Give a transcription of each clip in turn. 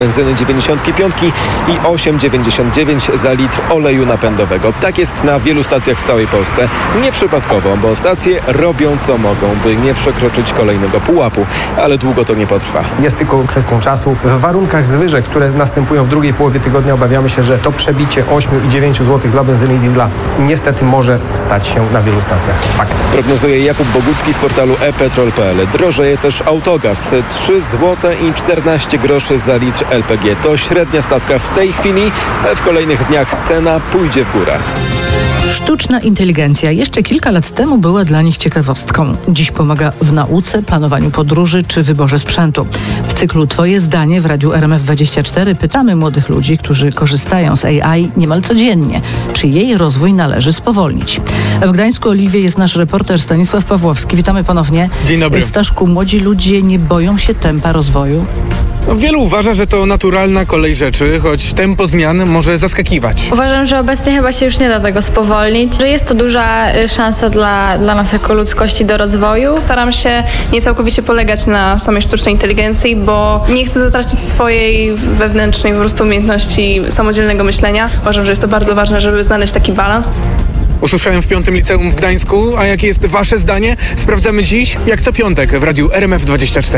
benzyny 95 i 8,99 za litr oleju napędowego. Tak jest na wielu stacjach w całej Polsce. Nieprzypadkowo, bo stacje robią co mogą, by nie przekroczyć kolejnego pułapu, ale długo to nie potrwa. Jest tylko kwestią czasu. W warunkach zwyżek, które następują w drugiej połowie tygodnia, obawiamy się, że to przebicie 8 i 9 zł dla benzyny i diesla niestety może stać się na wielu stacjach faktem. Prognozuje Jakub Bogucki z portalu ePetrol.pl. Drożeje też autogaz. 3 zł i 14 groszy za litr LPG. To średnia stawka w tej chwili. W kolejnych dniach cena pójdzie w górę. Sztuczna inteligencja jeszcze kilka lat temu była dla nich ciekawostką. Dziś pomaga w nauce, planowaniu podróży czy wyborze sprzętu. W cyklu Twoje zdanie w radiu RMF24 pytamy młodych ludzi, którzy korzystają z AI niemal codziennie, czy jej rozwój należy spowolnić. W Gdańsku, Oliwie, jest nasz reporter Stanisław Pawłowski. Witamy ponownie. Dzień dobry. Staszku, młodzi ludzie nie boją się tempa rozwoju? Wielu uważa, że to naturalna kolej rzeczy, choć tempo zmian może zaskakiwać. Uważam, że obecnie chyba się już nie da tego spowolnić, że jest to duża szansa dla nas jako ludzkości do rozwoju. Staram się nie całkowicie polegać na samej sztucznej inteligencji, bo nie chcę zatracić swojej wewnętrznej po prostu umiejętności samodzielnego myślenia. Uważam, że jest to bardzo ważne, żeby znaleźć taki balans. Usłyszałem w 5. liceum w Gdańsku, a jakie jest wasze zdanie? Sprawdzamy dziś, jak co piątek w radiu RMF24.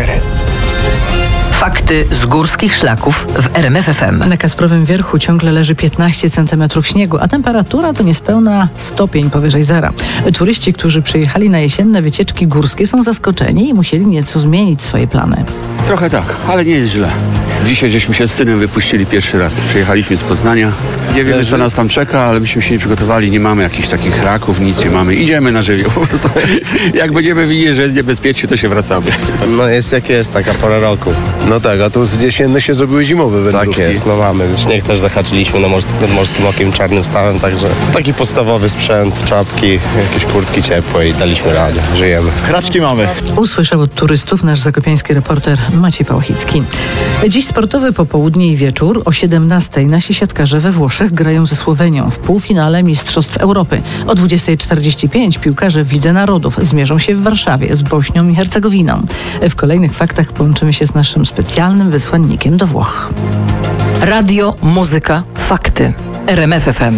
Fakty z górskich szlaków w RMF FM. Na Kasprowym Wierchu ciągle leży 15 cm śniegu, a temperatura to niespełna stopień powyżej zera. Turyści, którzy przyjechali na jesienne wycieczki górskie, są zaskoczeni i musieli nieco zmienić swoje plany. Trochę tak, ale nie jest źle. Dzisiaj żeśmy się z synem wypuścili pierwszy raz. Przyjechaliśmy z Poznania. Nie wiemy, co nas tam czeka, ale myśmy się nie przygotowali. Nie mamy jakichś takich raków, nic nie mamy. Idziemy na żywioł. Po prostu. Jak będziemy widzieć, że jest niebezpiecznie, to się wracamy. No jest jak jest, taka pora roku. No tak, a tu z jesienne się zrobiły zimowe wędrówki. Tak jest, no mamy. Śnieg też zahaczyliśmy nad Morskim Okiem, czarnym stawem, także taki podstawowy sprzęt, czapki, jakieś kurtki ciepłe i daliśmy radę. Żyjemy. Hraczki mamy. Usłyszał od turystów nasz zakopiański reporter Maciej Pałachicki. Dziś sportowy popołudnie i wieczór. O 17:00 nasi siatkarze we Włoszech grają ze Słowenią w półfinale Mistrzostw Europy. O 20:45 piłkarze w Lidze Narodów zmierzą się w Warszawie z Bośnią i Hercegowiną. W kolejnych faktach połączymy się z naszym specjalnym wysłannikiem do Włoch. Radio, muzyka, fakty. RMF FM.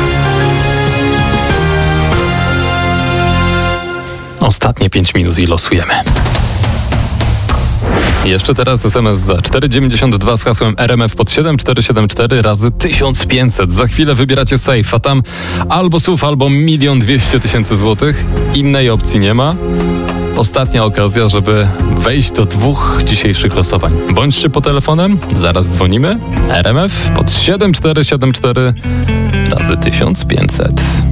Ostatnie 5 minut i losujemy. Jeszcze teraz SMS za 4,92 z hasłem RMF pod 7474 razy 1500. Za chwilę wybieracie safe, a tam albo SUV, albo 1 200 000 złotych. Innej opcji nie ma. Ostatnia okazja, żeby wejść do 2 dzisiejszych losowań. Bądźcie po telefonem, zaraz dzwonimy. RMF pod 7474 razy 1500.